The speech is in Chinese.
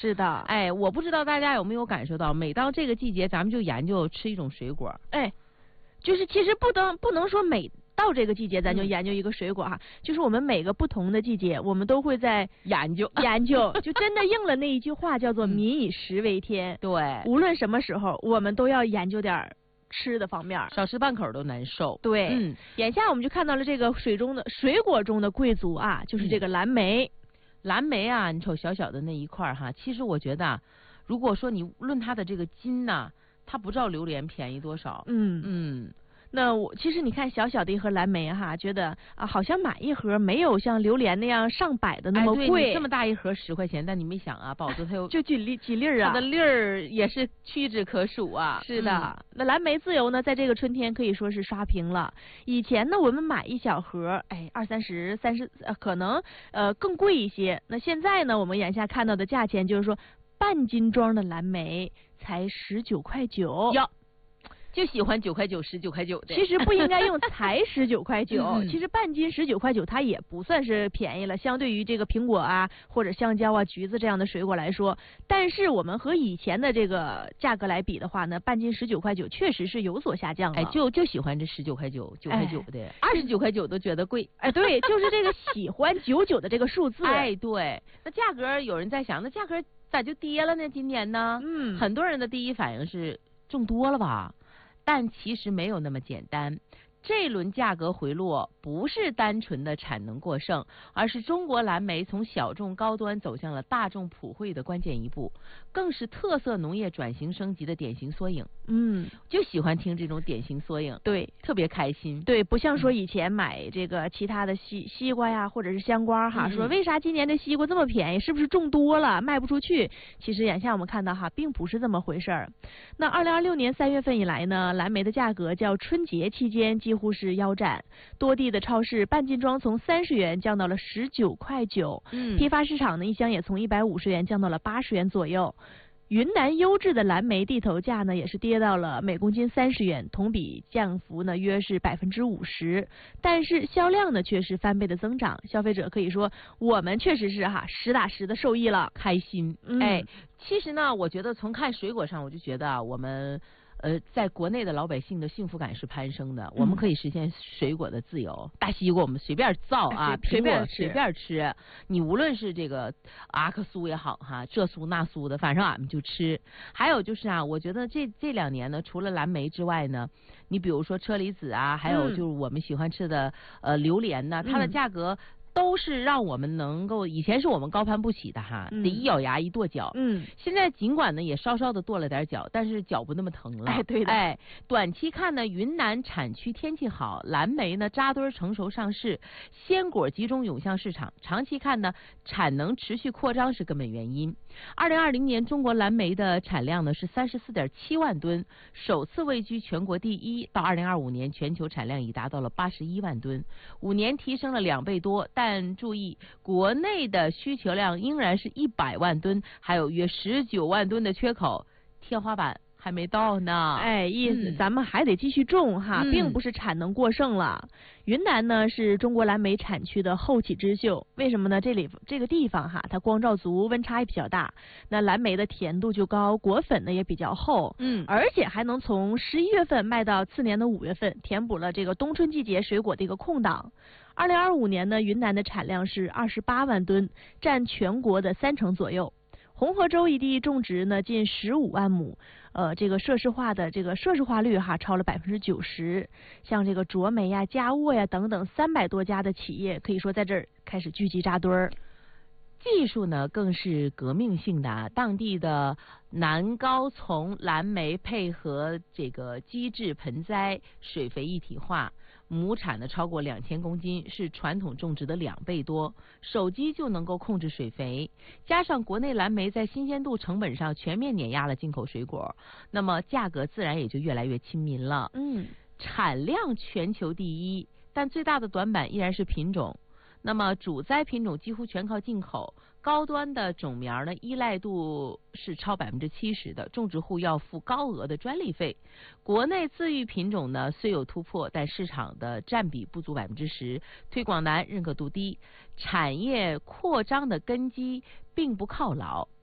是的， 哎，我不知道大家有没有感受到，每到这个季节，咱们就研究吃一种水果。 哎，就是其实不能说每到这个季节咱就研究一个水果哈，就是我们每个不同的季节，我们都会在研究， 就真的应了那一句话，叫做民以食为天。 对， 无论什么时候，我们都要研究点吃的方面， 少吃半口都难受。 对，眼下我们就看到了这个水果中的贵族啊，就是这个蓝莓。 蓝莓啊，你瞅小小的那一块哈，其实我觉得，如果说你论它的这个斤呐，它不知道榴莲便宜多少。 那其实你看小小的一盒蓝莓哈，觉得啊好像买一盒没有像榴莲那样上百的那么贵。 对，这么大一盒10块钱，但你没想啊，宝子它有就几粒儿啊， 它的粒儿也是屈指可数啊。 是的，那蓝莓自由呢，在这个春天可以说是刷屏了。以前呢，我们买一小盒，哎，20、30，可能更贵一些。那现在呢，我们眼下看到的价钱就是说，半斤装的蓝莓才19.9块。 哟。就喜欢9.9块、19.9块的。 其实不应该用才19.9块，其实半斤19.9块，它也不算是便宜了，相对于这个苹果啊或者香蕉啊、橘子这样的水果来说。但是我们和以前的这个价格来比的话呢，半斤19.9块确实是有所下降了。 哎，就喜欢这19.9块、9.9块的，29.9块都觉得贵。 哎，对，就是这个喜欢99的这个数字。 哎，对，那价格有人在想，那价格咋就跌了呢？今年呢？很多人的第一反应是种多了吧。但其实没有那么简单，这轮价格回落不是单纯的产能过剩，而是中国蓝莓从小众高端走向了大众普惠的关键一步，更是特色农业转型升级的典型缩影。就喜欢听这种典型缩影， 对， 特别开心。 对，不像说以前买这个其他的西瓜呀，或者是香瓜哈，说为啥今年这西瓜这么便宜？是不是种多了卖不出去？其实眼下我们看到哈，并不是这么回事儿。那2026年3月份以来呢，蓝莓的价格较春节期间几乎是腰斩，多地的超市半斤装从30元降到了19.9块，批发市场呢一箱也从150元降到了80元左右。云南优质的蓝莓地头价呢，也是跌到了每公斤30元，同比降幅呢约是50%，但是销量呢却是翻倍的增长，消费者可以说我们确实是实打实的受益了， 开心。哎，其实呢，我觉得从看水果上，我就觉得啊，我们在国内的老百姓的幸福感是攀升的，我们可以实现水果的自由。大西瓜我们随便造啊，苹果随便吃，你无论是这个阿克苏也好哈，这苏那苏的，反正俺们就吃。还有就是啊，我觉得这2年呢，除了蓝莓之外呢，你比如说车厘子啊，还有就是我们喜欢吃的榴莲呢，它的价格都是让我们能够，以前是我们高攀不起的哈，得一咬牙一跺脚。现在尽管呢也稍稍的跺了点脚，但是脚不那么疼了。 哎，对的。 哎，短期看呢，云南产区天气好，蓝莓呢扎堆成熟上市，鲜果集中涌向市场。长期看呢，产能持续扩张是根本原因。2020年中国蓝莓的产量呢是34.7万吨，首次位居全国第一。到2025年，全球产量已达到了81万吨，5年提升了2倍多。但注意，国内的需求量仍然是100万吨，还有约19万吨的缺口，天花板还没到呢。 哎，意思咱们还得继续种哈，并不是产能过剩了。云南呢是中国蓝莓产区的后起之秀，为什么呢？这个地方哈，它光照足，温差也比较大，那蓝莓的甜度就高，果粉呢也比较厚，而且还能从11月份卖到次年的5月份，填补了这个冬春季节水果的一个空档。2025年呢，云南的产量是28万吨，占全国的30%左右。红河州一地种植呢近15万亩，这个设施化率哈超了90%，像这个卓美呀、佳沃呀等等300多家的企业，可以说在这儿开始聚集扎堆儿。 技术呢更是革命性的啊！当地的南高丛蓝莓配合这个机制盆栽水肥一体化，亩产呢超过2000公斤，是传统种植的2倍多，手机就能够控制水肥。加上国内蓝莓在新鲜度、成本上全面碾压了进口水果，那么价格自然也就越来越亲民了。产量全球第一，但最大的短板依然是品种。那么主栽品种几乎全靠进口，高端的种苗呢依赖度是超70%的，种植户要付高额的专利费。国内自育品种呢虽有突破，但市场的占比不足10%，推广难，认可度低，产业扩张的根基并不靠牢。